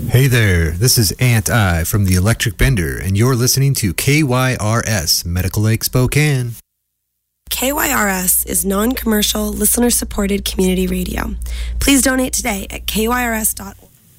Hey there, this is Ant I from the Electric Bender, and you're listening to KYRS, Medical Lake Spokane. KYRS is non-commercial, listener-supported community radio. Please donate today at kyrs.org.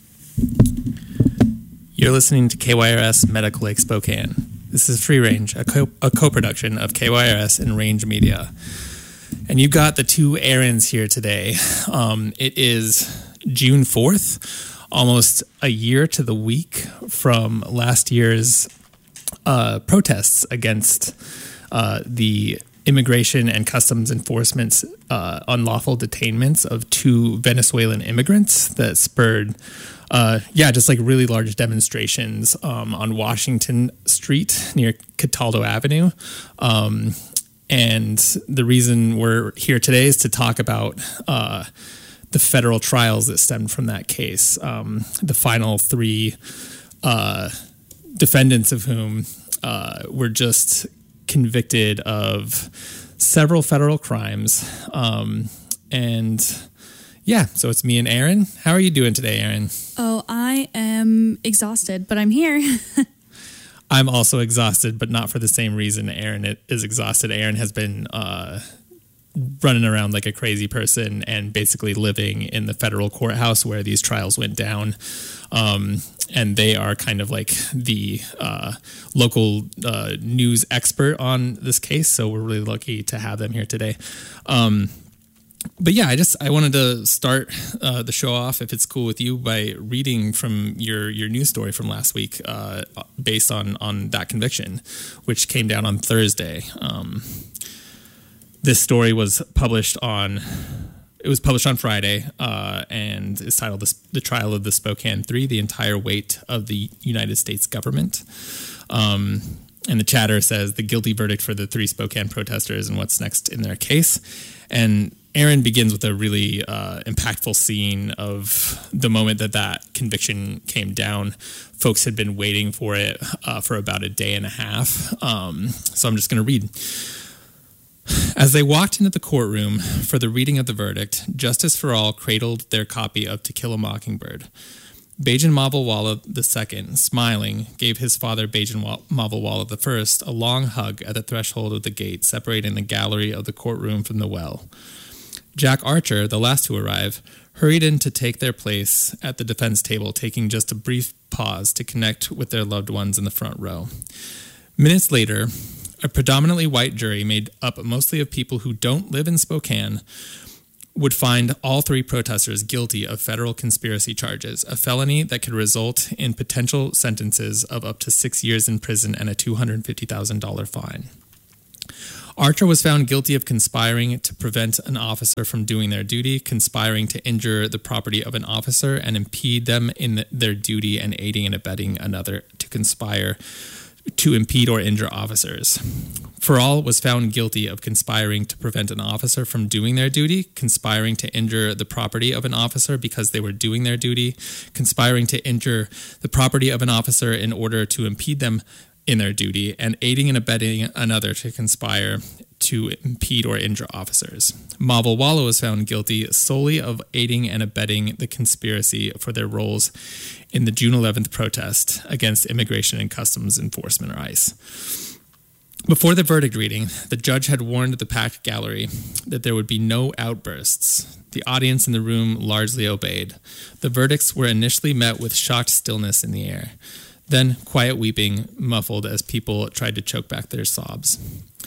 You're listening to KYRS Medical Lake Spokane. This is Free Range, a co-production of KYRS and Range Media. And you've got the two Aarons here today. It is June 4th. Almost a year to the week from last year's protests against the Immigration and Customs Enforcement's unlawful detainments of two Venezuelan immigrants that spurred, just like really large demonstrations on Washington Street near Cataldo Avenue. And the reason we're here today is to talk about the federal trials that stemmed from that case. The final three defendants of whom were just convicted of several federal crimes. So it's me and Aaron. How are you doing today, Aaron? Oh, I am exhausted, but I'm here. I'm also exhausted, but not for the same reason Aaron is exhausted. Aaron has been running around like a crazy person and basically living in the federal courthouse where these trials went down. And they are kind of like the local news expert on this case. So we're really lucky to have them here today. I wanted to start the show off, if it's cool with you, by reading from your news story from last week based on that conviction, which came down on Thursday. This story was published on Friday and is titled The Trial of the Spokane Three, The Entire Weight of the United States Government. And the chatter says the guilty verdict for the three Spokane protesters and what's next in their case. And Aaron begins with a really impactful scene of the moment that conviction came down. Folks had been waiting for it for about a day and a half. So I'm just going to read. As they walked into the courtroom for the reading of the verdict, Justice for All cradled their copy of To Kill a Mockingbird. Bajan Mawalwala II, smiling, gave his father Bajan Mawalwala I a long hug at the threshold of the gate separating the gallery of the courtroom from the well. Jack Archer, the last to arrive, hurried in to take their place at the defense table, taking just a brief pause to connect with their loved ones in the front row. Minutes later, a predominantly white jury made up mostly of people who don't live in Spokane would find all three protesters guilty of federal conspiracy charges, a felony that could result in potential sentences of up to 6 years in prison and a $250,000 fine. Archer was found guilty of conspiring to prevent an officer from doing their duty, conspiring to injure the property of an officer and impede them in their duty, and aiding and abetting another to conspire to impede or injure officers. For All was found guilty of conspiring to prevent an officer from doing their duty, conspiring to injure the property of an officer because they were doing their duty, conspiring to injure the property of an officer in order to impede them in their duty, and aiding and abetting another to conspire to impede or injure officers. Mawalwala was found guilty solely of aiding and abetting the conspiracy for their roles in the June 11th protest against Immigration and Customs Enforcement, or ICE. Before the verdict reading, the judge had warned the packed gallery that there would be no outbursts. The audience in the room largely obeyed. The verdicts were initially met with shocked stillness in the air. Then quiet weeping muffled as people tried to choke back their sobs.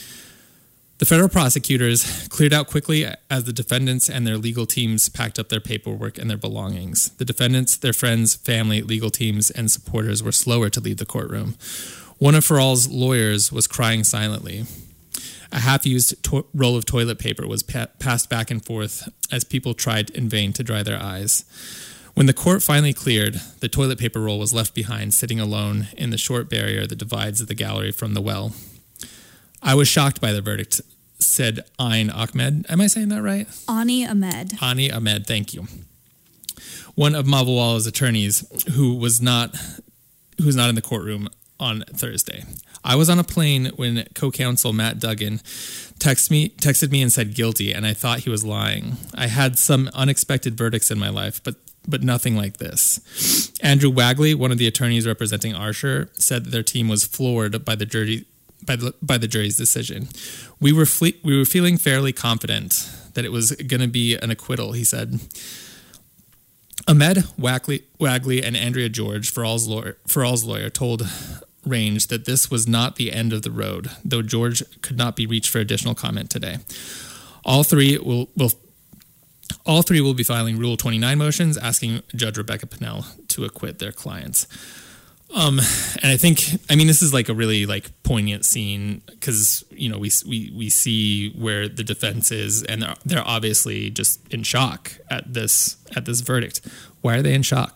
The federal prosecutors cleared out quickly as the defendants and their legal teams packed up their paperwork and their belongings. The defendants, their friends, family, legal teams, and supporters were slower to leave the courtroom. One of For All's lawyers was crying silently. A half-used roll of toilet paper was passed back and forth as people tried in vain to dry their eyes. When the court finally cleared, the toilet paper roll was left behind, sitting alone in the short barrier that divides the gallery from the well. I was shocked by the verdict, said Ayn Ahmed. Am I saying that right? Ani Ahmed. Ani Ahmed, thank you. One of Mawalwala's attorneys who was not in the courtroom on Thursday. I was on a plane when co-counsel Matt Duggan texted me and said guilty, and I thought he was lying. I had some unexpected verdicts in my life, but but nothing like this. Andrew Wagley, one of the attorneys representing Archer, said that their team was floored by the jury's decision. We were feeling fairly confident that it was going to be an acquittal, he said. Ahmed Wagley and Andrea George, Faral's lawyer, told Range that this was not the end of the road, though George could not be reached for additional comment today. All three will be filing Rule 29 motions asking Judge Rebecca Pennell to acquit their clients. And I think, this is like a really like poignant scene because, we see where the defense is and they're obviously just in shock at this verdict. Why are they in shock?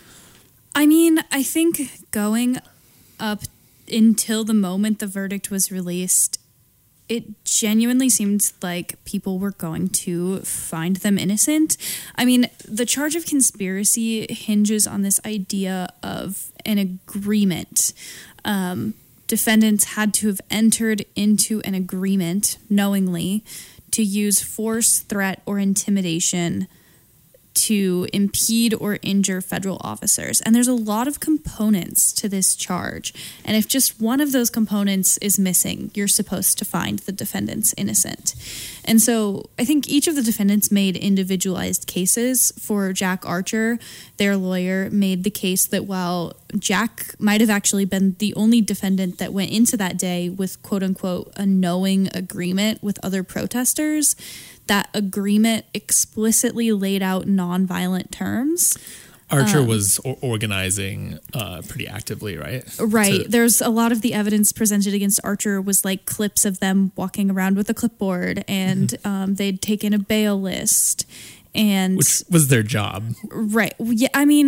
I think going up until the moment the verdict was released, it genuinely seemed like people were going to find them innocent. The charge of conspiracy hinges on this idea of an agreement. Defendants had to have entered into an agreement knowingly to use force, threat, or intimidation to impede or injure federal officers. And there's a lot of components to this charge. And if just one of those components is missing, you're supposed to find the defendants innocent. And so I think each of the defendants made individualized cases. For Jack Archer, their lawyer made the case that while Jack might have actually been the only defendant that went into that day with quote unquote a knowing agreement with other protesters, that agreement explicitly laid out nonviolent terms. Archer was organizing pretty actively, right? Right. There's a lot of the evidence presented against Archer was like clips of them walking around with a clipboard and they'd taken a bail list. Which was their job. Right. Yeah,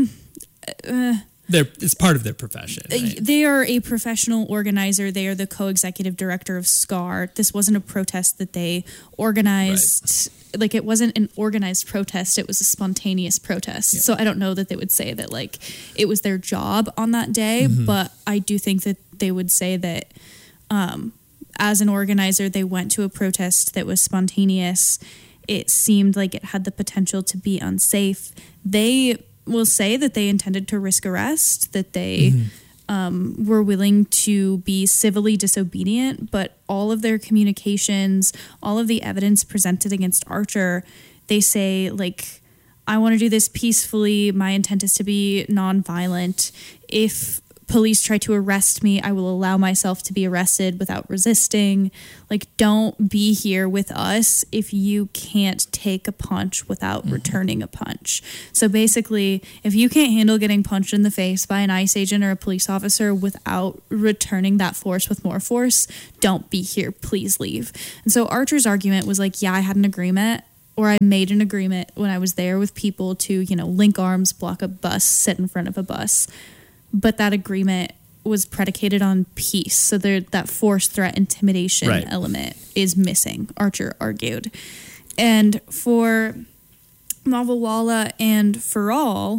it's part of their profession. Right? They are a professional organizer. They are the co-executive director of SCAR. This wasn't a protest that they organized. Right. Like, it wasn't an organized protest. It was a spontaneous protest. Yeah. So I don't know that they would say that, like, it was their job on that day. Mm-hmm. But I do think that they would say that as an organizer, they went to a protest that was spontaneous. It seemed like it had the potential to be unsafe. They will say that they intended to risk arrest, that they were willing to be civilly disobedient, but all of their communications, all of the evidence presented against Archer, they say, like, I want to do this peacefully. My intent is to be nonviolent. If police try to arrest me, I will allow myself to be arrested without resisting. Like, don't be here with us if you can't take a punch without returning a punch. So basically, if you can't handle getting punched in the face by an ICE agent or a police officer without returning that force with more force, don't be here. Please leave. And so Archer's argument was like, yeah, I had an agreement, or I made an agreement when I was there with people to, link arms, block a bus, sit in front of a bus. But that agreement was predicated on peace. So that force, threat, intimidation element is missing, Archer argued. And for Mavawala and Faral,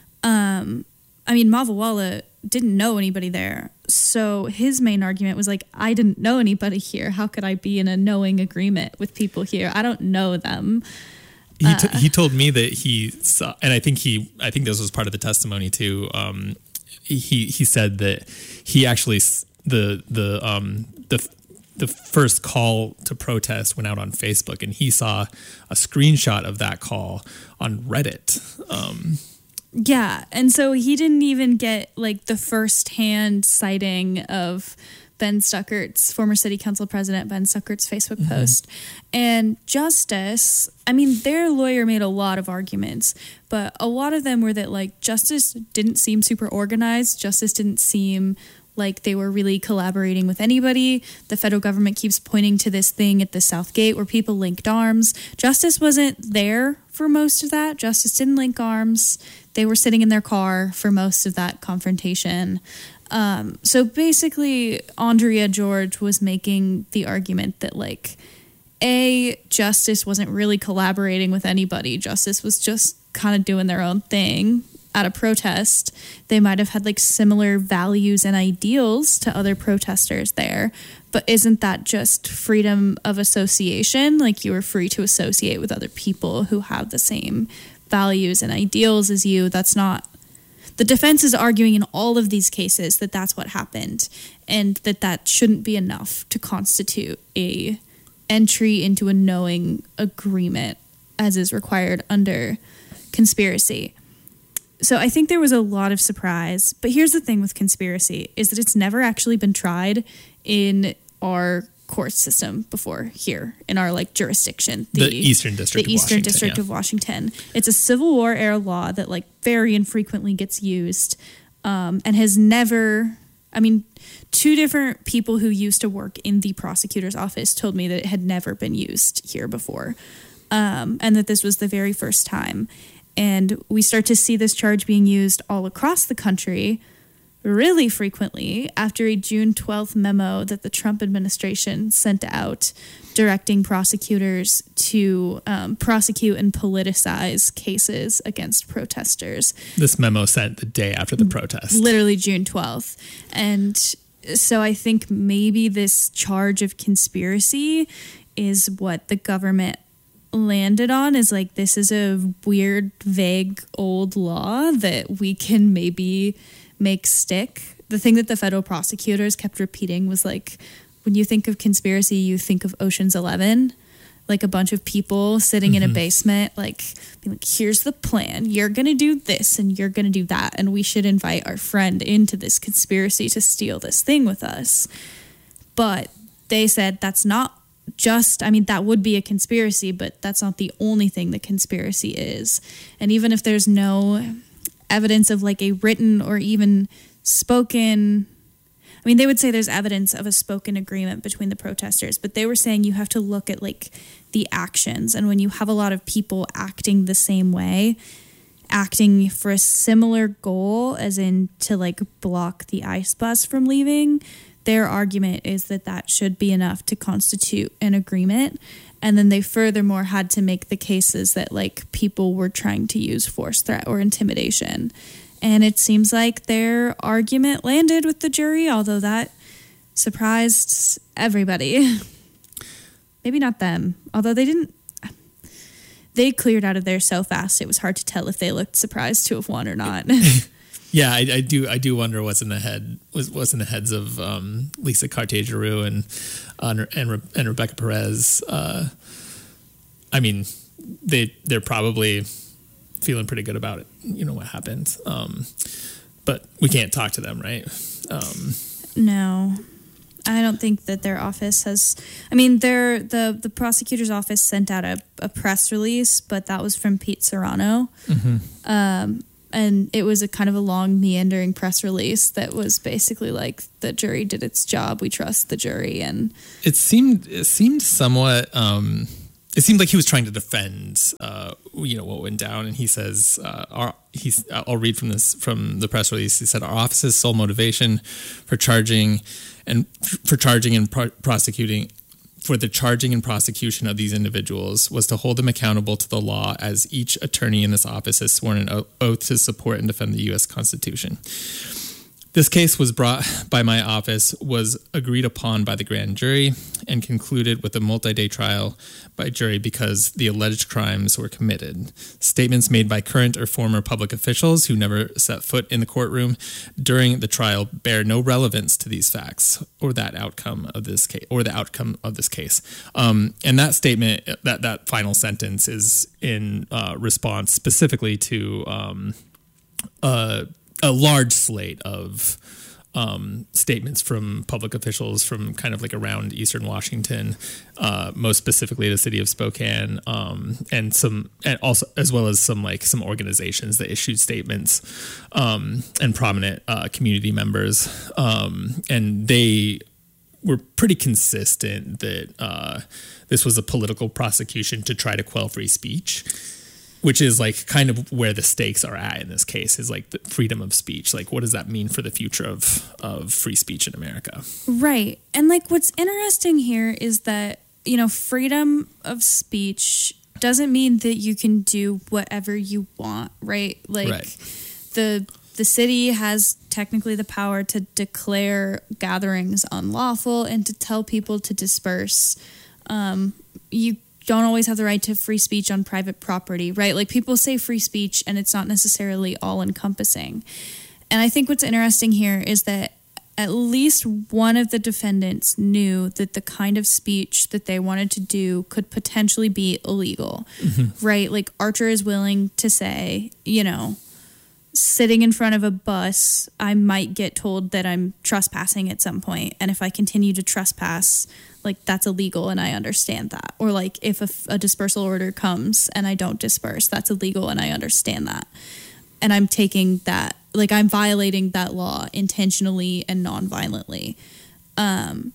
Mavawala didn't know anybody there. So his main argument was like, I didn't know anybody here. How could I be in a knowing agreement with people here? I don't know them. He told me that he saw, and I think this was part of the testimony too. He said that he actually the first call to protest went out on Facebook, and he saw a screenshot of that call on Reddit. Yeah, and so he didn't even get like the first-hand sighting of Ben Stuckert's, former city council president Ben Stuckert's Facebook post. And Justice, their lawyer made a lot of arguments, but a lot of them were that like Justice didn't seem super organized. Justice didn't seem like they were really collaborating with anybody. The federal government keeps pointing to this thing at the South Gate where people linked arms. Justice wasn't there for most of that. Justice didn't link arms. They were sitting in their car for most of that confrontation. So basically, Andrea George was making the argument that, like, Justice wasn't really collaborating with anybody. Justice was just kind of doing their own thing at a protest. They might have had, like, similar values and ideals to other protesters there, but isn't that just freedom of association? Like, you are free to associate with other people who have the same values and ideals as you. That's not. The defense is arguing in all of these cases that that's what happened, and that shouldn't be enough to constitute a entry into a knowing agreement as is required under conspiracy. So I think there was a lot of surprise. But here's the thing with conspiracy is that it's never actually been tried in our court system before here in our like jurisdiction. The Eastern District of Washington. It's a Civil War era law that like very infrequently gets used and has never, I mean, two different people who used to work in the prosecutor's office told me that it had never been used here before and that this was the very first time. And we start to see this charge being used all across the country really frequently after a June 12th memo that the Trump administration sent out directing prosecutors to prosecute and politicize cases against protesters. This memo sent the day after the protest. Literally June 12th. And so I think maybe this charge of conspiracy is what the government landed on, is like, this is a weird, vague, old law that we can maybe make stick. The thing that the federal prosecutors kept repeating was like, when you think of conspiracy, you think of Ocean's 11, like a bunch of people sitting in a basement, like, being like, here's the plan. You're going to do this and you're going to do that. And we should invite our friend into this conspiracy to steal this thing with us. But they said that's not just, I mean, that would be a conspiracy, but that's not the only thing the conspiracy is. And even if there's no evidence of like a written or even spoken, I mean, they would say there's evidence of a spoken agreement between the protesters, but they were saying you have to look at like the actions. And when you have a lot of people acting the same way, acting for a similar goal, as in to like block the ICE bus from leaving, their argument is that that should be enough to constitute an agreement. And then they furthermore had to make the cases that like people were trying to use force, threat, or intimidation. And it seems like their argument landed with the jury, although that surprised everybody. Maybe not them, although they cleared out of there so fast it was hard to tell if they looked surprised to have won or not. Yeah, I do wonder what's in the heads of Lisa Cartier-Giroux and Rebecca Perez. I mean, they're probably feeling pretty good about it. You know what happened, but we can't talk to them, right? No, I don't think that their office has. I mean, the prosecutor's office sent out a press release, but that was from Pete Serrano. And it was a kind of a long, meandering press release that was basically like, the jury did its job. We trust the jury. And it seemed somewhat. It seemed like he was trying to defend, what went down. And he says, I'll read from the press release. He said, our office's sole motivation for charging and prosecuting. For the charging and prosecution of these individuals was to hold them accountable to the law, as each attorney in this office has sworn an oath to support and defend the U.S. Constitution. This case was brought by my office, was agreed upon by the grand jury, and concluded with a multi-day trial by jury because the alleged crimes were committed. Statements made by current or former public officials who never set foot in the courtroom during the trial bear no relevance to these facts or that outcome of this case, and that statement, that final sentence, is in response specifically to a large slate of statements from public officials from kind of like around Eastern Washington, most specifically the city of Spokane, and also as well as some organizations that issued statements, and prominent community members, and they were pretty consistent that this was a political prosecution to try to quell free speech, which is like kind of where the stakes are at in this case, is like the freedom of speech. Like, what does that mean for the future of free speech in America? Right. And like, what's interesting here is that, freedom of speech doesn't mean that you can do whatever you want, right? Like, right. The city has technically the power to declare gatherings unlawful and to tell people to disperse. You don't always have the right to free speech on private property, right? Like people say free speech and it's not necessarily all encompassing. And I think what's interesting here is that at least one of the defendants knew that the kind of speech that they wanted to do could potentially be illegal, right? Like Archer is willing to say, you know, sitting in front of a bus, I might get told that I'm trespassing at some point. And if I continue to trespass, like that's illegal and I understand that. Or like if a dispersal order comes and I don't disperse, that's illegal and I understand that. And I'm taking that, like I'm violating that law intentionally and non-violently. But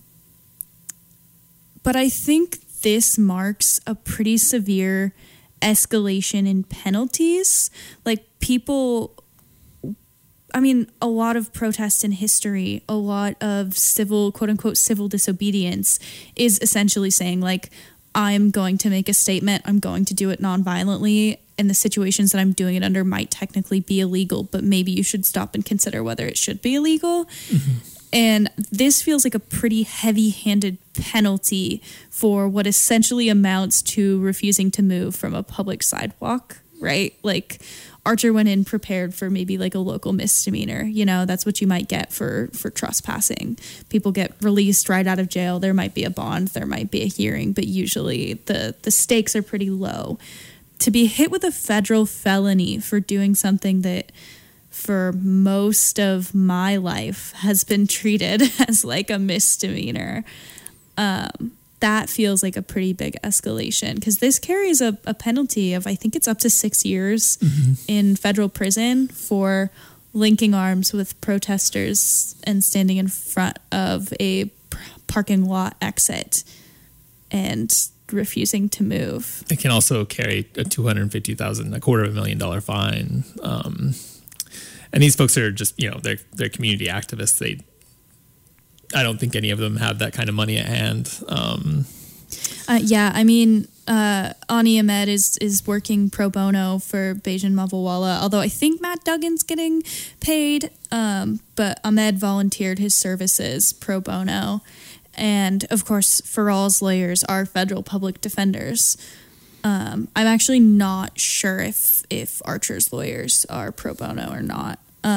I think this marks a pretty severe escalation in penalties. Like people, I mean, a lot of protests in history, a lot of civil, quote unquote, civil disobedience is essentially saying like, I'm going to make a statement. I'm going to do it non-violently. And the situations that I'm doing it under might technically be illegal, but maybe you should stop and consider whether it should be illegal. And this feels like a pretty heavy-handed penalty for what essentially amounts to refusing to move from a public sidewalk, right? Like Archer went in prepared for maybe like a local misdemeanor. You know, that's what you might get for trespassing. People get released right out of jail. There might be a bond, there might be a hearing, but usually the stakes are pretty low. To be hit with a federal felony for doing something that for most of my life has been treated as like a misdemeanor, that feels like a pretty big escalation because this carries a penalty of, I think it's up to 6 years in federal prison for linking arms with protesters and standing in front of a parking lot exit and refusing to move. It can also carry a $250,000, $250,000 fine. And these folks are just, you know, they're community activists. I don't think any of them have that kind of money at hand. Yeah, I mean, Ani Ahmed is working pro bono for Bajan Mavawala, although I think Matt Duggan's getting paid, but Ahmed volunteered his services pro bono. And, of course, Faral's lawyers are federal public defenders. I'm actually not sure if Archer's lawyers are pro bono or not.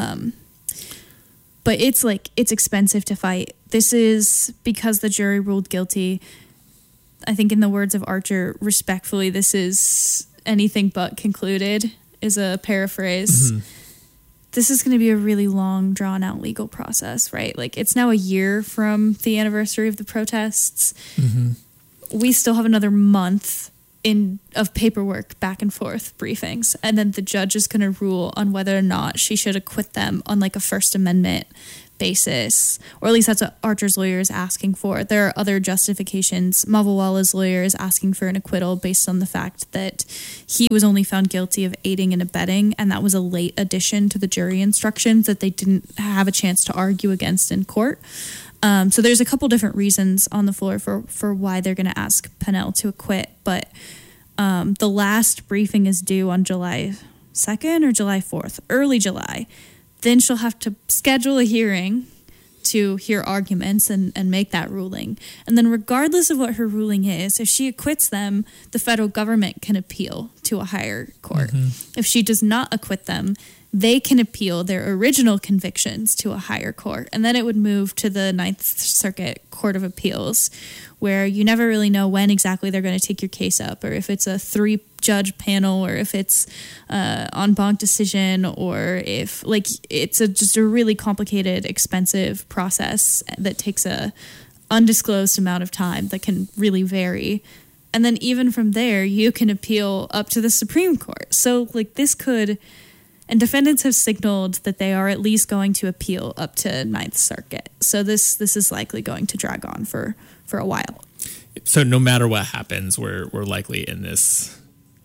But it's expensive to fight. This is because the jury ruled guilty. I think in the words of Archer, respectfully, this is anything but concluded, is a paraphrase. This is going to be a really long, drawn-out legal process, right? Like, it's now a year from the anniversary of the protests. We still have another month of paperwork, back and forth briefings, and then the judge is going to rule on whether or not she should acquit them on, like, a First Amendment basis, or at least that's what Archer's lawyer is asking for. There are other justifications. Mavawala's lawyer is asking for an acquittal based on the fact that he was only found guilty of aiding and abetting, and that was a late addition to the jury instructions that they didn't have a chance to argue against in court. So there's a couple different reasons on the floor for why they're going to ask Pennell to acquit, but the last briefing is due on July 2nd or July 4th, early July. Then she'll have to schedule a hearing to hear arguments and make that ruling. And then regardless of what her ruling is, if she acquits them, the federal government can appeal to a higher court. If she does not acquit them, they can appeal their original convictions to a higher court. And then it would move to the Ninth Circuit Court of Appeals, where you never really know when exactly they're going to take your case up, or if it's a 3-judge panel, or if it's en banc decision, or if it's just a really complicated, expensive process that takes a undisclosed amount of time that can really vary. And then even from there, you can appeal up to the Supreme Court. So this could... And defendants have signaled that they are at least going to appeal up to Ninth Circuit. So this is likely going to drag on for a while. So no matter what happens, we're likely in this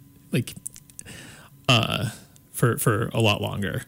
for a lot longer.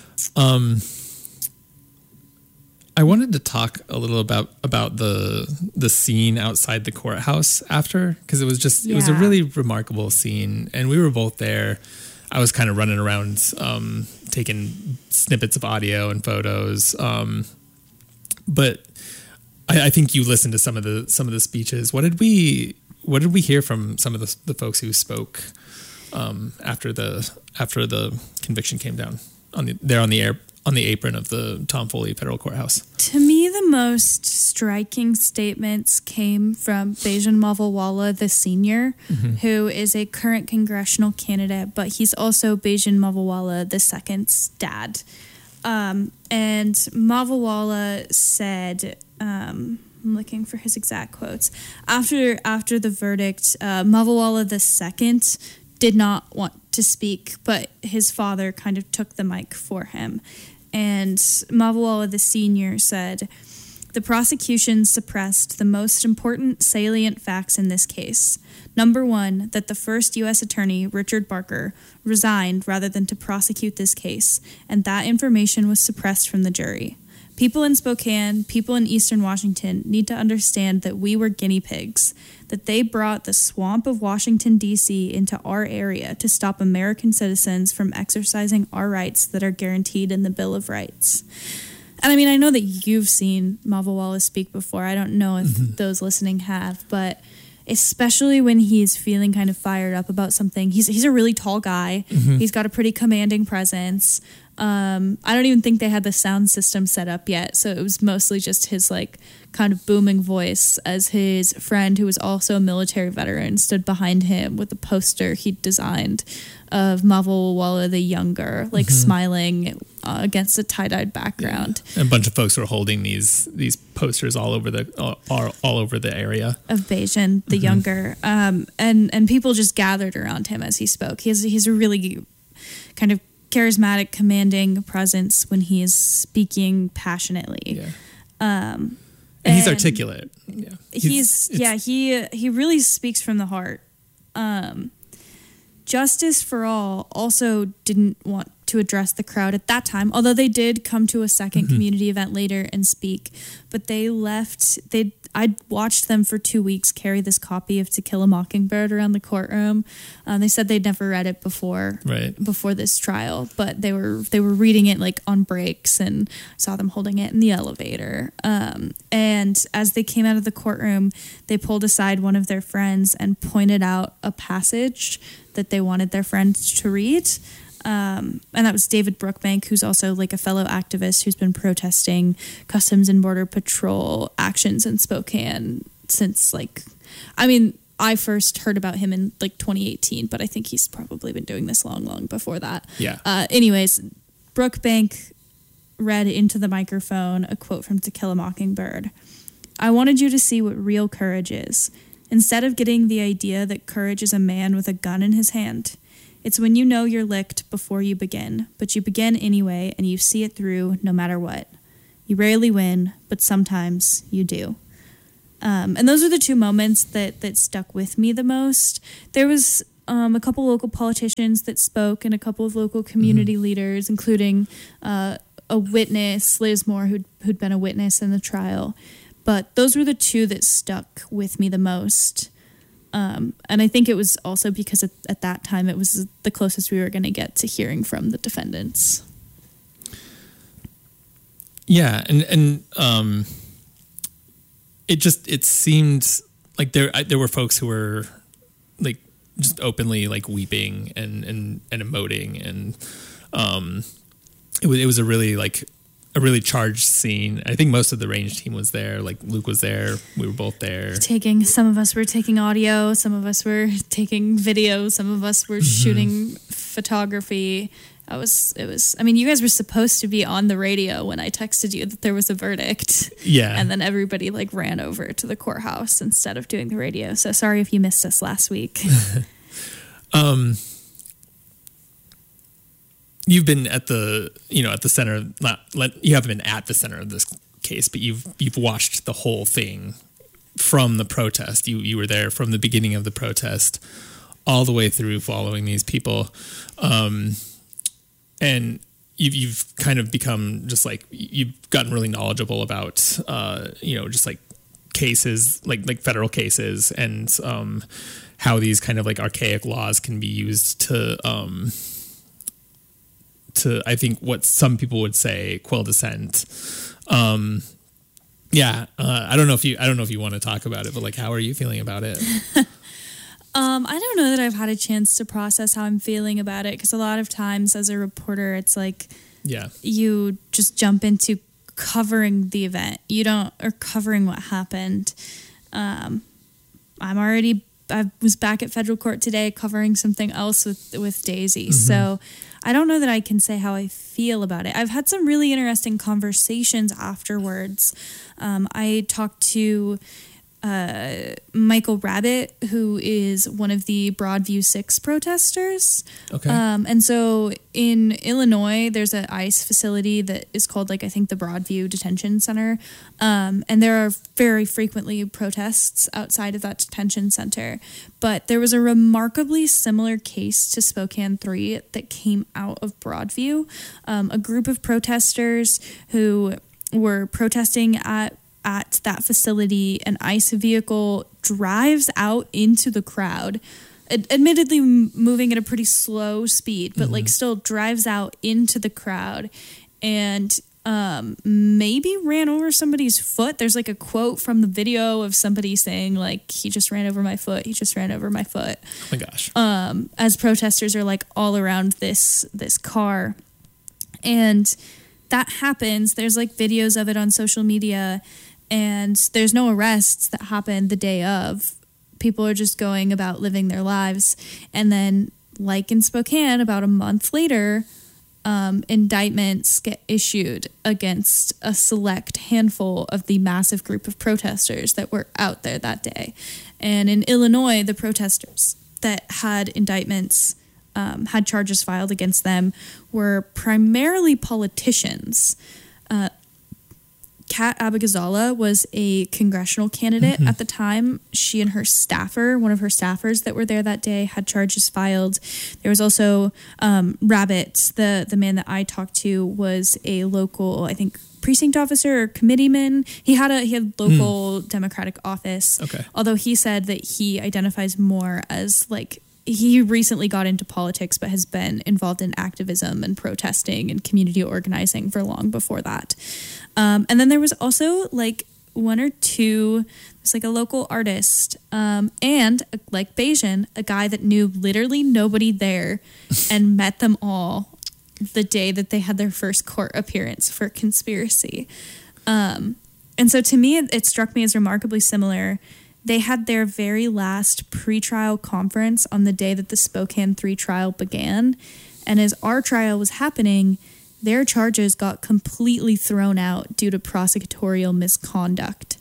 I wanted to talk a little about the scene outside the courthouse after, because it was a really remarkable scene, and we were both there. I was kind of running around, taking snippets of audio and photos. But I think you listened to some of the speeches. What did we what did we hear from some of the folks who spoke after the conviction came down on the apron of the Tom Foley Federal Courthouse? To me, the most striking statements came from Bajan Mawawala, the senior, who is a current congressional candidate, but he's also Bajan Mawawala the second's dad. And Mawawala said, I'm looking for his exact quotes. After the verdict, Mawawala the second did not want to speak, but his father kind of took the mic for him. And Mawawala the senior said, "The prosecution suppressed the most important salient facts in this case. Number one, that the first U.S. attorney, Richard Barker, resigned rather than to prosecute this case, and that information was suppressed from the jury. People in Spokane, people in Eastern Washington need to understand that we were guinea pigs, that they brought the swamp of Washington, D.C. into our area to stop American citizens from exercising our rights that are guaranteed in the Bill of Rights." And I mean, I know that you've seen Mawawala speak before. I don't know if those listening have, but especially when he's feeling kind of fired up about something. He's a really tall guy. He's got a pretty commanding presence. I don't even think they had the sound system set up yet, so it was mostly just his like kind of booming voice as his friend, who was also a military veteran, stood behind him with a poster he'd designed of Mawawala the younger, like smiling against a tie-dyed background. Yeah. And a bunch of folks were holding these posters all over the area of Bajan the younger, and people just gathered around him as he spoke. He's a really kind of charismatic, commanding presence when he is speaking passionately. And he's articulate. Yeah. He really speaks from the heart. Justice for All also didn't want to address the crowd at that time, although they did come to a second community event later and speak. But they left. I watched them for 2 weeks carry this copy of To Kill a Mockingbird around the courtroom. They said they'd never read it before this trial, but they were reading it like on breaks, and saw them holding it in the elevator. And as they came out of the courtroom, they pulled aside one of their friends and pointed out a passage that they wanted their friend to read. And that was David Brookbank, who's also like a fellow activist who's been protesting Customs and Border Patrol actions in Spokane since I first heard about him in like 2018, but I think he's probably been doing this long before that. Yeah. Anyways, Brookbank read into the microphone a quote from To Kill a Mockingbird. "I wanted you to see what real courage is. Instead of getting the idea that courage is a man with a gun in his hand. It's when you know you're licked before you begin, but you begin anyway and you see it through no matter what. You rarely win, but sometimes you do." And those are the two moments that stuck with me the most. There was a couple local politicians that spoke and a couple of local community leaders, including a witness, Liz Moore, who'd been a witness in the trial. But those were the two that stuck with me the most. And I think it was also because at that time it was the closest we were going to get to hearing from the defendants. Yeah, and it seemed like there were folks who were like just openly like weeping and emoting, and it was a really charged scene. I think most of the range team was there. Like Luke was there. We were both there. Some of us were taking audio. Some of us were taking video. Some of us were shooting photography. It was, I mean, you guys were supposed to be on the radio when I texted you that there was a verdict. Yeah. And then everybody like ran over to the courthouse instead of doing the radio. So sorry if you missed us last week. You've been at the center. You haven't been at the center of this case, but you've watched the whole thing from the protest. You were there from the beginning of the protest all the way through, following these people, and you've kind of become just like, you've gotten really knowledgeable about just like cases, like federal cases, and how these kind of like archaic laws can be used to I think what some people would say quell dissent. I don't know if you want to talk about it, but like, how are you feeling about it? I don't know that I've had a chance to process how I'm feeling about it, because a lot of times as a reporter, it's like you just jump into covering the event. You don't, or covering what happened. I was back at federal court today covering something else with Daisy. Mm-hmm. So I don't know that I can say how I feel about it. I've had some really interesting conversations afterwards. I talked to Michael Rabbit, who is one of the Broadview 6 protesters. Okay. And so in Illinois, there's an ICE facility that is called, like, I think the Broadview Detention Center. And there are very frequently protests outside of that detention center. But there was a remarkably similar case to Spokane 3 that came out of Broadview. A group of protesters who were protesting at that facility, an ICE vehicle drives out into the crowd, admittedly moving at a pretty slow speed, but like still drives out into the crowd and maybe ran over somebody's foot. There's like a quote from the video of somebody saying, like, he just ran over my foot. He just ran over my foot. Oh my gosh. As protesters are like all around this car. And that happens. There's like videos of it on social media. And there's no arrests that happen the day of. People are just going about living their lives. And then, like in Spokane, about a month later, indictments get issued against a select handful of the massive group of protesters that were out there that day. And in Illinois, the protesters that had indictments, had charges filed against them, were primarily politicians. Kat Abigazala was a congressional candidate at the time. She and her staffer, one of her staffers that were there that day, had charges filed. There was also Rabbit, the man that I talked to, was a local, I think, precinct officer or committeeman. He had local Democratic office. Okay. Although he said that he identifies more as like, he recently got into politics, but has been involved in activism and protesting and community organizing for long before that. And then there was also like one or two, there's like a local artist and like Bayesian, a guy that knew literally nobody there and met them all the day that they had their first court appearance for conspiracy. And so to me, it struck me as remarkably similar. They had their very last pretrial conference on the day that the Spokane 3 trial began. And as our trial was happening, their charges got completely thrown out due to prosecutorial misconduct.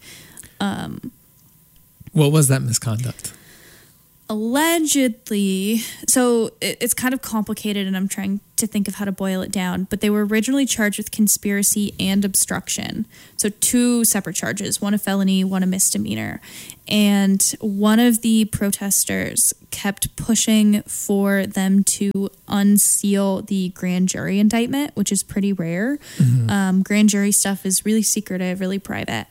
What was that misconduct? Allegedly, so it's kind of complicated and I'm trying to think of how to boil it down, but they were originally charged with conspiracy and obstruction. So 2 separate charges, one a felony, one a misdemeanor. And one of the protesters kept pushing for them to unseal the grand jury indictment, which is pretty rare. Grand jury stuff is really secretive, really private.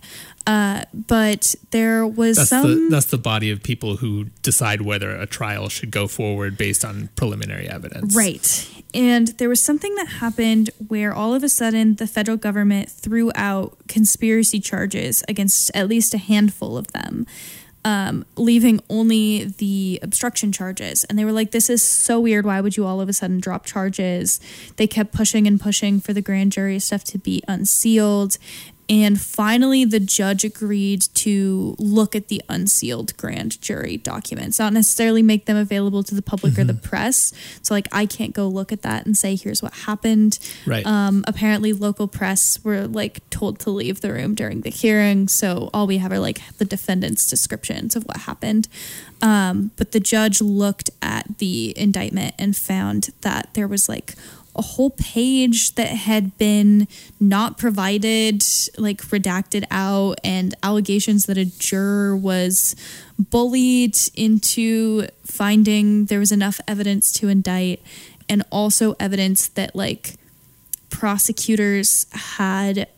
But there was that's the body of people who decide whether a trial should go forward based on preliminary evidence. Right. And there was something that happened where all of a sudden the federal government threw out conspiracy charges against at least a handful of them, leaving only the obstruction charges. And they were like, this is so weird. Why would you all of a sudden drop charges? They kept pushing and pushing for the grand jury stuff to be unsealed. And finally, the judge agreed to look at the unsealed grand jury documents, not necessarily make them available to the public or the press. So, like, I can't go look at that and say, here's what happened. Right. Apparently, local press were, like, told to leave the room during the hearing. So all we have are, like, the defendant's descriptions of what happened. But the judge looked at the indictment and found that there was, like, a whole page that had been not provided, like redacted out, and allegations that a juror was bullied into finding there was enough evidence to indict, and also evidence that like prosecutors had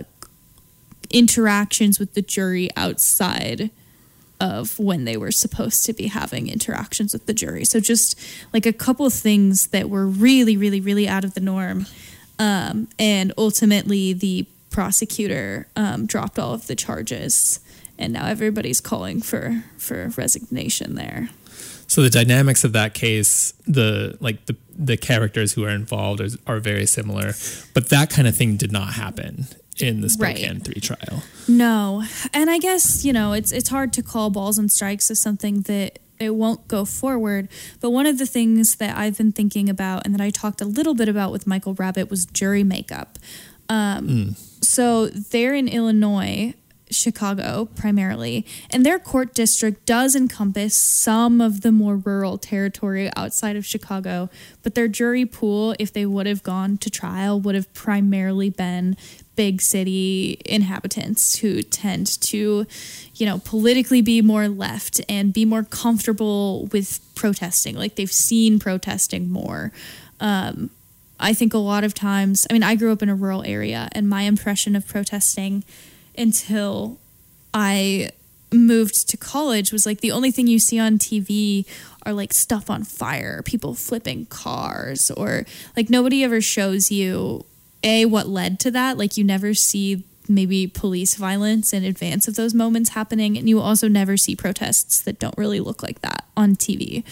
interactions with the jury outside of when they were supposed to be having interactions with the jury. So just like a couple of things that were really, really, really out of the norm. And ultimately the prosecutor dropped all of the charges, and now everybody's calling for resignation there. So the dynamics of that case, the characters who are involved are very similar, but that kind of thing did not happen in the Spokane 3 trial. No. And I guess, it's hard to call balls and strikes as something that it won't go forward. But one of the things that I've been thinking about and that I talked a little bit about with Michael Rabbitt was jury makeup. So they're in Illinois, Chicago primarily, and their court district does encompass some of the more rural territory outside of Chicago, but their jury pool, if they would have gone to trial, would have primarily been big city inhabitants who tend to, politically be more left and be more comfortable with protesting. Like they've seen protesting more. I think a lot of times, I grew up in a rural area, and my impression of protesting until I moved to college was like the only thing you see on TV are like stuff on fire, people flipping cars, or like nobody ever shows you what led to that. Like you never see maybe police violence in advance of those moments happening, and you also never see protests that don't really look like that on TV.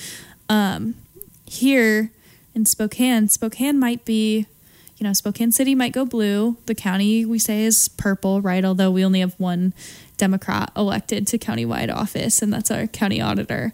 Here in Spokane might be, Spokane City might go blue. The county, we say, is purple, right? Although we only have one Democrat elected to countywide office, and that's our county auditor.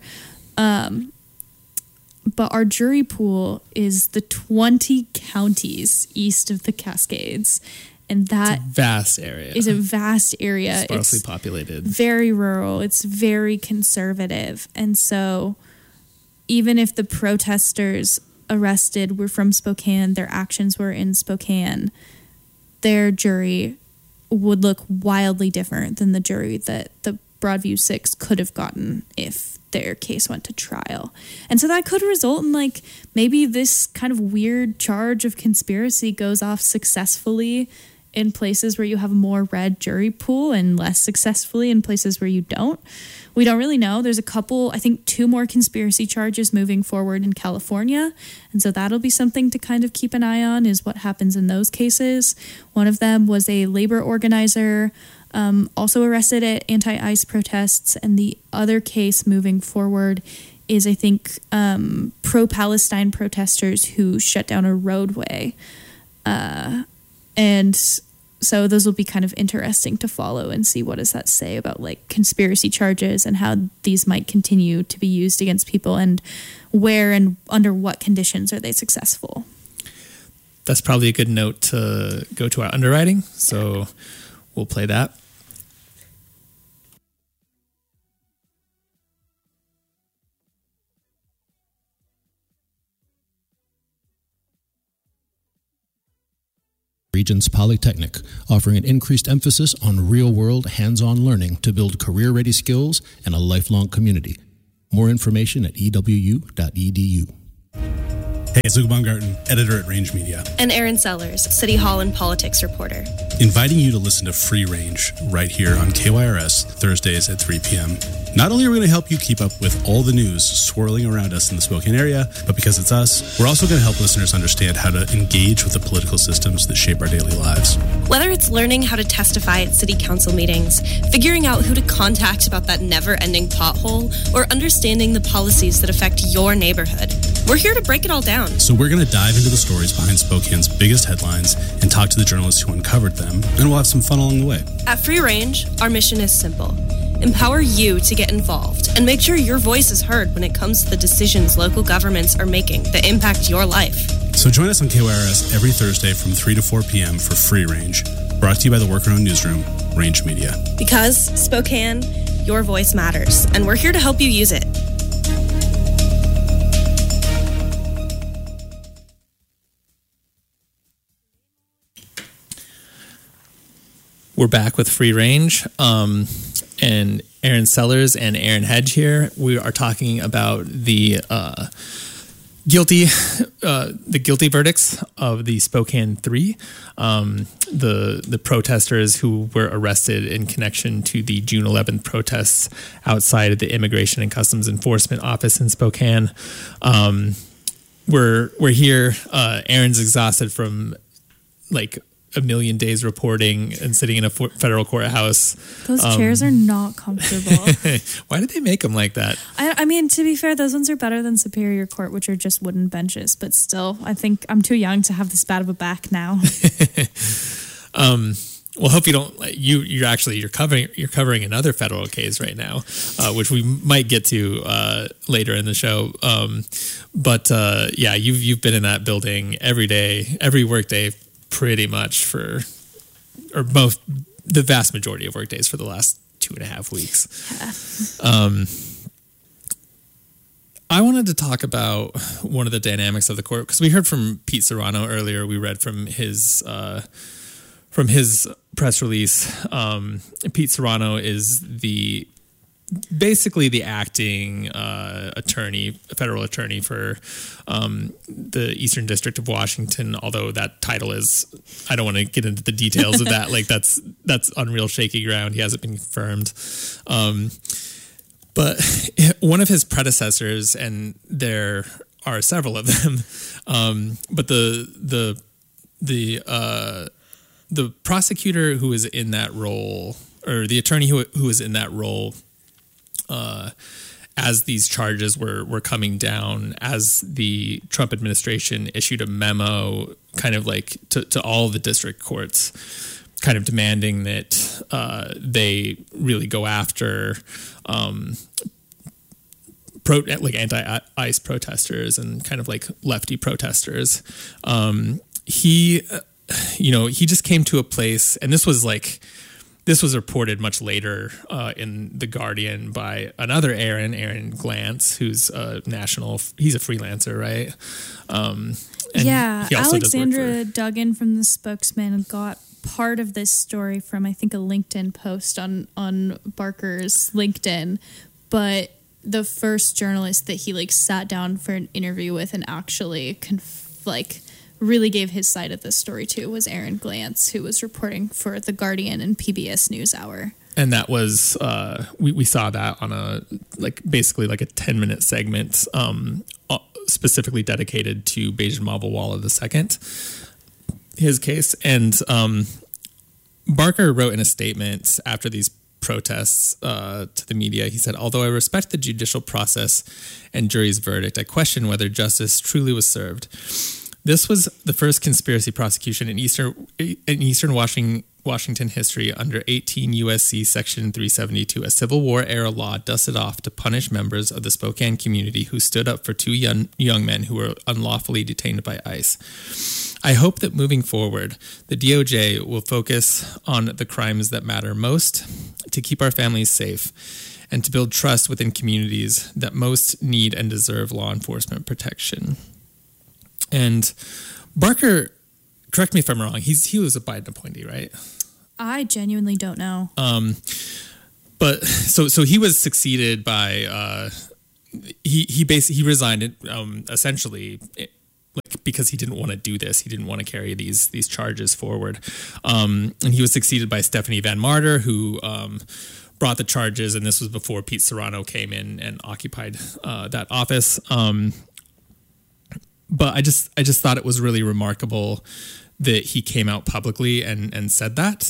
But our jury pool is the 20 counties east of the Cascades. And that vast area is a vast area. Sparsely populated. Very rural. It's very conservative. And so even if the protesters arrested were from Spokane, their actions were in Spokane, their jury would look wildly different than the jury that the Broadview 6 could have gotten if their case went to trial. And so that could result in like maybe this kind of weird charge of conspiracy goes off successfully in places where you have a more red jury pool and less successfully in places where you don't. We don't really know. There's a couple, I think 2 more conspiracy charges moving forward in California. And so that'll be something to kind of keep an eye on, is what happens in those cases. One of them was a labor organizer, also arrested at anti-ICE protests. And the other case moving forward is, I think, pro-Palestine protesters who shut down a roadway. And so those will be kind of interesting to follow and see what does that say about like conspiracy charges and how these might continue to be used against people, and where and under what conditions are they successful. That's probably a good note to go to our underwriting. So we'll play that. Regents Polytechnic, offering an increased emphasis on real-world, hands-on learning to build career-ready skills and a lifelong community. More information at ewu.edu. Hey, it's Luke Baumgarten, editor at Range Media. And Aaron Sellers, City Hall and Politics reporter. Inviting you to listen to Free Range right here on KYRS, Thursdays at 3 p.m. Not only are we going to help you keep up with all the news swirling around us in the Spokane area, but because it's us, we're also going to help listeners understand how to engage with the political systems that shape our daily lives. Whether it's learning how to testify at city council meetings, figuring out who to contact about that never-ending pothole, or understanding the policies that affect your neighborhood, we're here to break it all down. So we're going to dive into the stories behind Spokane's biggest headlines and talk to the journalists who uncovered them, and we'll have some fun along the way. At Free Range, our mission is simple. Empower you to get involved and make sure your voice is heard when it comes to the decisions local governments are making that impact your life. So join us on KYRS every Thursday from 3 to 4 p.m. for Free Range, brought to you by the worker-owned newsroom, Range Media. Because, Spokane, your voice matters, and we're here to help you use it. We're back with Free Range, and Aaron Sellers and Aaron Hedge here. We are talking about the guilty verdicts of the Spokane 3, the protesters who were arrested in connection to the June 11th protests outside of the Immigration and Customs Enforcement Office in Spokane. We're here. Aaron's exhausted from like a million days reporting and sitting in a federal courthouse. Those chairs are not comfortable. Why did they make them like that? I mean, to be fair, those ones are better than Superior Court, which are just wooden benches. But still, I think I'm too young to have this bad of a back now. Well, hope you don't. You're covering another federal case right now, which we might get to later in the show. But you've been in that building every day, every workday, pretty much the vast majority of workdays for the last 2.5 weeks. Yeah. I wanted to talk about one of the dynamics of the court because we heard from Pete Serrano earlier. We read from his press release. Pete Serrano is basically the acting federal attorney for the Eastern District of Washington. Although that title is, I don't want to get into the details of that. Like that's on real shaky ground. He hasn't been confirmed. But one of his predecessors, and there are several of them, but the prosecutor who was in that role, or the attorney who was in that role, as these charges were coming down, as the Trump administration issued a memo, kind of like to all the district courts, kind of demanding that they really go after anti-ICE protesters and kind of like lefty protesters. He just came to a place, and this was reported much later in The Guardian by another Aaron Glantz, who's he's a freelancer, right? Alexandra Duggan from The Spokesman got part of this story from, I think, a LinkedIn post on Barker's LinkedIn, but the first journalist that he sat down for an interview with and actually really gave his side of the story to was Aaron Glantz, who was reporting for The Guardian and PBS NewsHour. And that was we saw that on basically a 10-minute segment specifically dedicated to Bajan Mawala II, his case. And Barker wrote in a statement after these protests to the media, he said, "Although I respect the judicial process and jury's verdict, I question whether justice truly was served. This was the first conspiracy prosecution in Eastern Washington history under 18 U.S.C. Section 372, a Civil War era law dusted off to punish members of the Spokane community who stood up for two young men who were unlawfully detained by ICE. I hope that moving forward, the DOJ will focus on the crimes that matter most to keep our families safe and to build trust within communities that most need and deserve law enforcement protection." And Barker, correct me if I'm wrong, he was a Biden appointee, right? I genuinely don't know. But so he was succeeded by he resigned essentially because he didn't want to do this. He didn't want to carry these charges forward. And he was succeeded by Stephanie Van Marder, who brought the charges, and this was before Pete Serrano came in and occupied that office. But I just thought it was really remarkable that he came out publicly and said that.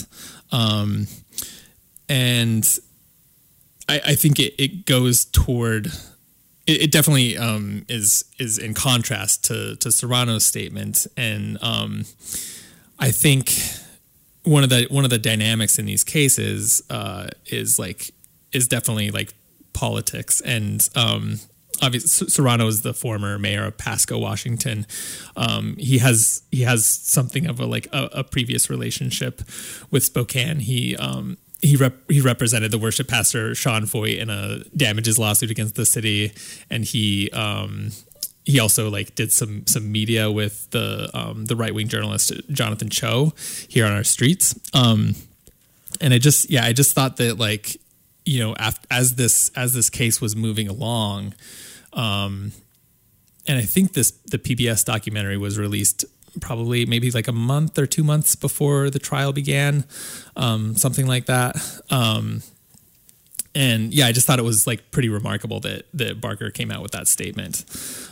And I think it goes toward, it definitely is in contrast to Serrano's statement. And I think one of the dynamics in these cases is definitely politics. And obviously, Serrano is the former mayor of Pasco, Washington. He has something of a previous relationship with Spokane. He represented the worship pastor Sean Foyt in a damages lawsuit against the city, and he also did some media with the right-wing journalist Jonathan Cho here on our streets. And I just thought that as this case was moving along, and I think the PBS documentary was released probably maybe a month or 2 months before the trial began, something like that. And I just thought it was pretty remarkable that Barker came out with that statement.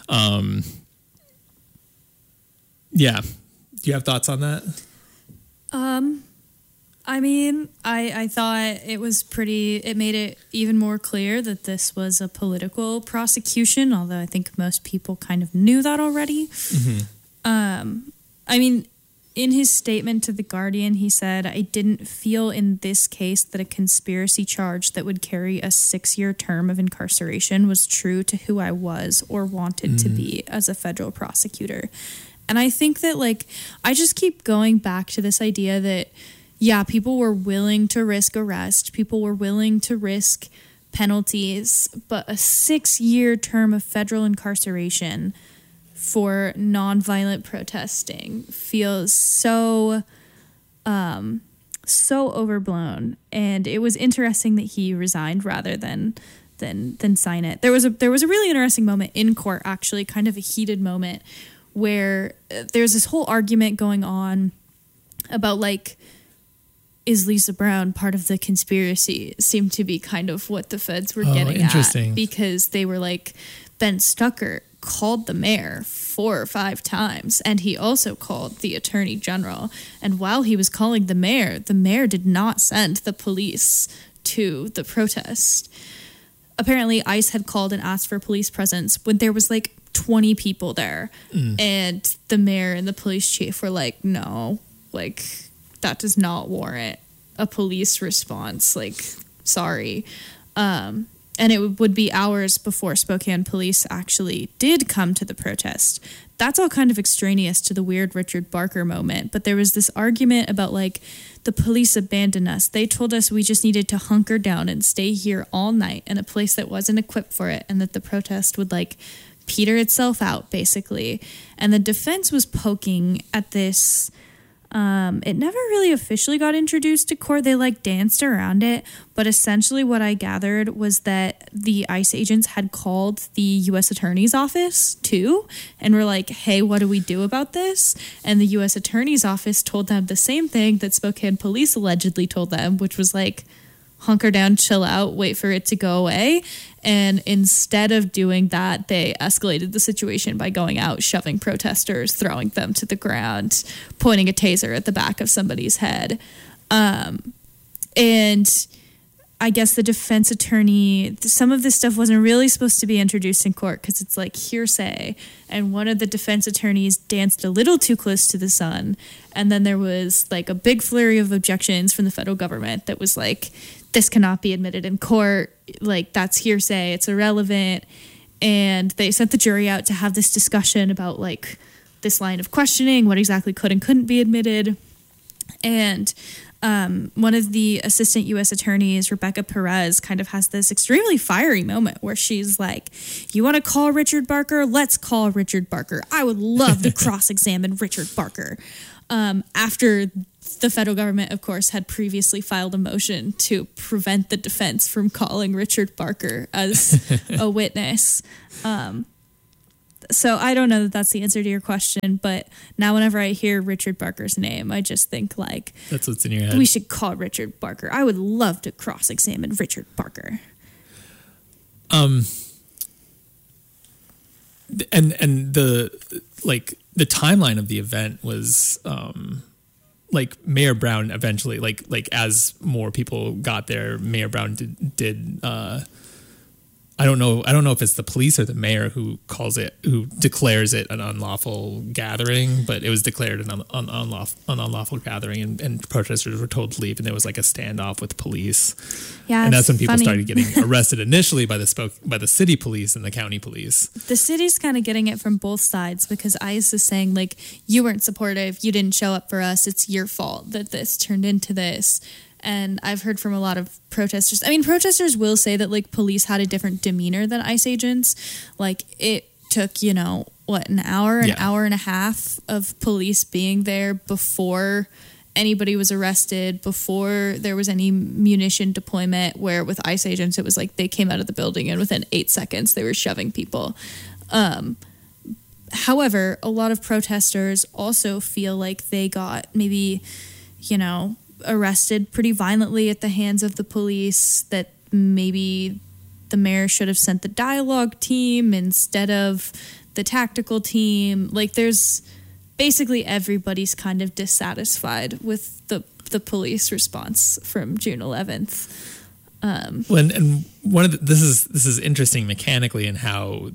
Do you have thoughts on that? I mean, I thought it was it made it even more clear that this was a political prosecution, although I think most people kind of knew that already. Mm-hmm. I mean, in his statement to The Guardian, he said, "I didn't feel in this case that a conspiracy charge that would carry a 6-year term of incarceration was true to who I was or wanted to be as a federal prosecutor." And I think that, like, I just keep going back to this idea that, yeah, people were willing to risk arrest. People were willing to risk penalties. But a 6-year term of federal incarceration for nonviolent protesting feels so overblown. And it was interesting that he resigned rather than sign it. There was a really interesting moment in court, actually, kind of a heated moment, where there's this whole argument going on about, like, is Lisa Brown part of the conspiracy? Seemed to be kind of what the feds were getting at, because they were like, Ben Stuckert called the mayor 4 or 5 times, and he also called the attorney general. And while he was calling the mayor did not send the police to the protest. Apparently, ICE had called and asked for police presence when there was like 20 people there, and the mayor and the police chief were like, no, like, that does not warrant a police response. Like, sorry. And it would be hours before Spokane police actually did come to the protest. That's all kind of extraneous to the weird Richard Barker moment. But there was this argument about, like, the police abandoned us. They told us we just needed to hunker down and stay here all night in a place that wasn't equipped for it, and that the protest would, like, peter itself out, basically. And the defense was poking at this. It never really officially got introduced to court. They, like, danced around it. But essentially what I gathered was that the ICE agents had called the U.S. Attorney's Office, too, and were like, hey, what do we do about this? And the U.S. Attorney's Office told them the same thing that Spokane police allegedly told them, which was, like, hunker down, chill out, wait for it to go away. And instead of doing that, they escalated the situation by going out, shoving protesters, throwing them to the ground, pointing a taser at the back of somebody's head. And I guess the defense attorney, some of this stuff wasn't really supposed to be introduced in court because it's like hearsay. And one of the defense attorneys danced a little too close to the sun. And then there was like a big flurry of objections from the federal government that was like, this cannot be admitted in court. Like, that's hearsay. It's irrelevant. And they sent the jury out to have this discussion about, like, this line of questioning, what exactly could and couldn't be admitted. And one of the assistant U.S. attorneys, Rebecca Perez, kind of has this extremely fiery moment where she's like, you want to call Richard Barker? Let's call Richard Barker. I would love to cross-examine Richard Barker. After the federal government, of course, had previously filed a motion to prevent the defense from calling Richard Barker as a witness. So I don't know that that's the answer to your question, but now whenever I hear Richard Barker's name, I just think, like, that's what's in your head. We should call Richard Barker. I would love to cross-examine Richard Barker. And the, like, the timeline of the event was, like, Mayor Brown eventually, like as more people got there, Mayor Brown did I don't know if it's the police or the mayor who declares it an unlawful gathering, but it was declared an unlawful gathering, and protesters were told to leave, and there was like a standoff with police. Yeah, and that's when people started getting arrested initially by the city police and the county police. The city's kind of getting it from both sides because ICE is saying, like, you weren't supportive, you didn't show up for us, it's your fault that this turned into this. And I've heard from a lot of protesters. I mean, protesters will say that, like, police had a different demeanor than ICE agents. Like, it took, an hour and a half of police being there before anybody was arrested, before there was any munition deployment, where with ICE agents, it was like they came out of the building and within 8 seconds they were shoving people. However, a lot of protesters also feel like they got maybe, arrested pretty violently at the hands of the police, that maybe the mayor should have sent the dialogue team instead of the tactical team. Like, there's basically everybody's kind of dissatisfied with the police response from June 11th. This is interesting mechanically in how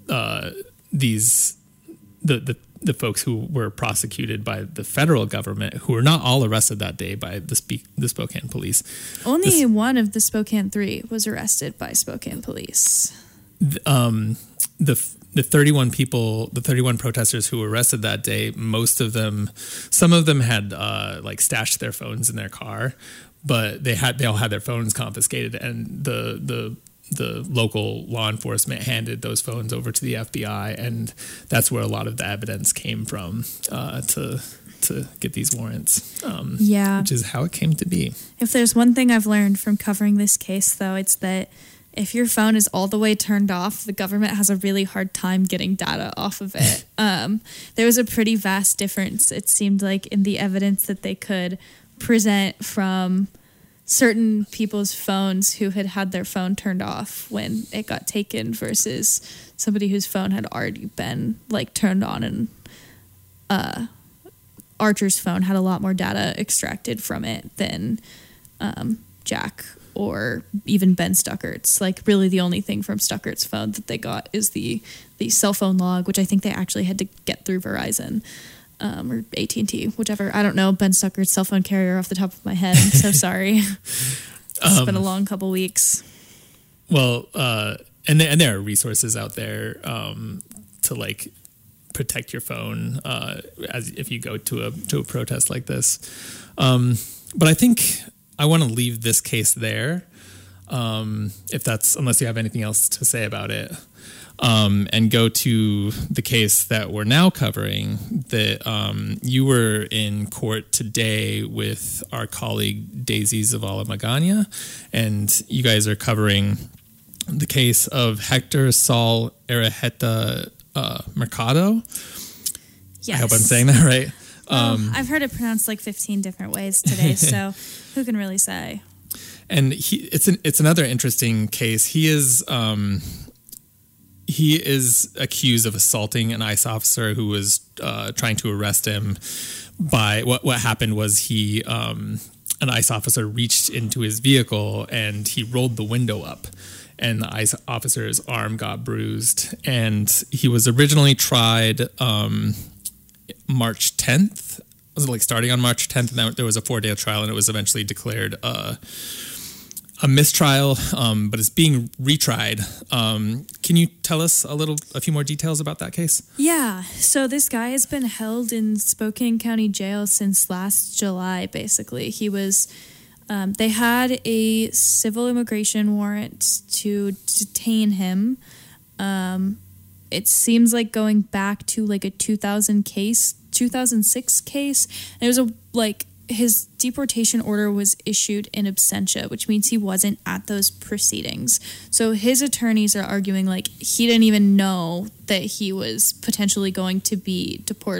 the folks who were prosecuted by the federal government, who were not all arrested that day by the Spokane police. Only one of the Spokane 3 was arrested by Spokane police. The 31 people, the 31 protesters who were arrested that day, some of them had like stashed their phones in their car, but they all had their phones confiscated, and the local law enforcement handed those phones over to the FBI, and that's where a lot of the evidence came from to get these warrants. Which is how it came to be. If there's one thing I've learned from covering this case, though, it's that if your phone is all the way turned off, the government has a really hard time getting data off of it. There was a pretty vast difference, it seemed like, in the evidence that they could present from certain people's phones who had their phone turned off when it got taken versus somebody whose phone had already been like turned on, and Archer's phone had a lot more data extracted from it than Jack or even Ben Stuckert's. Like, really the only thing from Stuckert's phone that they got is the cell phone log, which I think they actually had to get through Verizon. Or AT&T, whichever. I don't know Ben Stuckert's cell phone carrier off the top of my head. I'm so sorry. It's been a long couple weeks. Well, and there are resources out there to like protect your phone as if you go to a protest like this. But I think I want to leave this case there. Unless you have anything else to say about it. And go to the case that we're now covering, that you were in court today with our colleague Daisy Zavala Magana, and you guys are covering the case of Hector Saul Erejeta Mercado. Yes. I hope I'm saying that right. I've heard it pronounced like 15 different ways today, so who can really say? And it's another interesting case. He is accused of assaulting an ICE officer who was trying to arrest him. By what happened was an ICE officer reached into his vehicle and he rolled the window up, and the ICE officer's arm got bruised. And he was originally tried March 10th. Was it like starting on March 10th? And there was a 4-day trial, and it was eventually declared a mistrial, but it's being retried. Can you tell us a few more details about that case? Yeah. So this guy has been held in Spokane County Jail since last July, basically. He was, they had a civil immigration warrant to detain him. It seems like going back to like a 2006 case. And it was his deportation order was issued in absentia, which means he wasn't at those proceedings. So his attorneys are arguing like he didn't even know that he was potentially going to be deported.